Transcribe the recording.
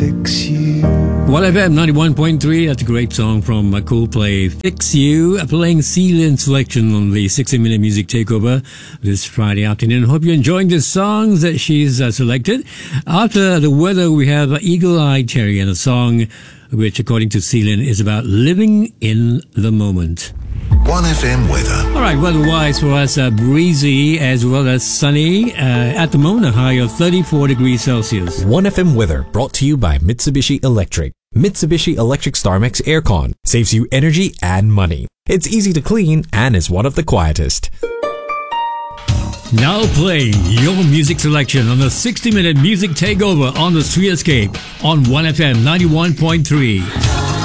fix you. 1FM 91.3, that's a great song from Coldplay. Fix You, playing Celine selection on the 60-minute music takeover this Friday afternoon. Hope you're enjoying the songs that she's selected. After the weather, we have Eagle Eye Cherry and a song which, according to Celine, is about living in the moment. 1FM weather. All right, weather-wise for us, breezy as well as sunny. At the moment, a high of 34 degrees Celsius. 1FM weather brought to you by Mitsubishi Electric. Mitsubishi Electric StarMax Aircon saves you energy and money. It's easy to clean and is one of the quietest. Now playing your music selection on the 60-minute music takeover on the Streetscape on 1FM 91.3.